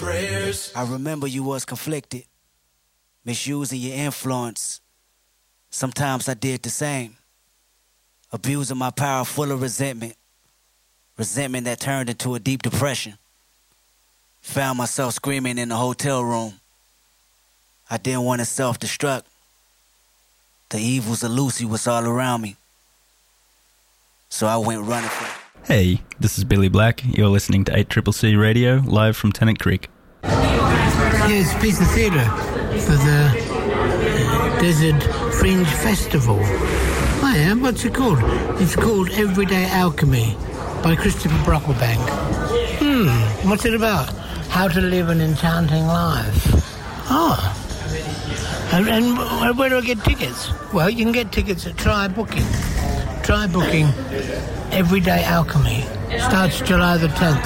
prayers. I remember you was conflicted, misusing your influence. Sometimes I did the same, abusing my power full of resentment that turned into a deep depression. Found myself screaming in the hotel room. I didn't want to self-destruct. The evils of Lucy was all around me. So I went running for it. Hey, this is Billy Black. You're listening to 8CCC Radio, live from Tennant Creek. Yeah, it's a piece of theatre for the Desert Fringe Festival. Oh yeah, what's it called? It's called Everyday Alchemy by Christopher Brocklebank. What's it about? How to live an enchanting life. Oh. And where do I get tickets? Well, you can get tickets at Try Booking. Try Booking Everyday Alchemy. Starts July the 10th.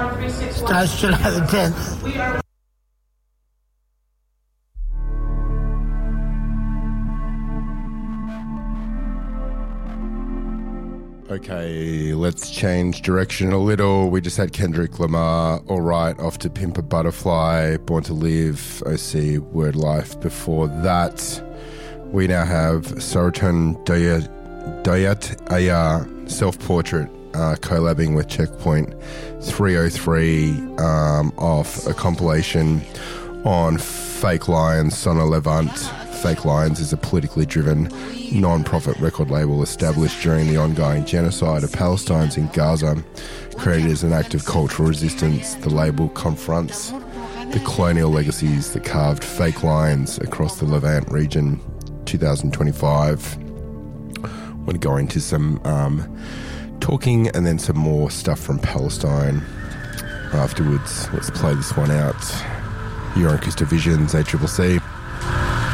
Okay, let's change direction a little. We just had Kendrick Lamar, All Right, off to Pimp a Butterfly, Born to Live, OC, Word Life. Before that, we now have Saraton Dayat Ayar, Self-Portrait, collabing with Checkpoint 303 off a compilation on Fake Lions, Sona Levant. Fake Lions is a politically driven, non-profit record label established during the ongoing genocide of Palestinians in Gaza. Created as an act of cultural resistance, the label confronts the colonial legacies that carved fake lions across the Levant region. 2025. I'm going to go into some talking and then some more stuff from Palestine afterwards. Let's play this one out. You're on Acoustic Visions, 8CCC.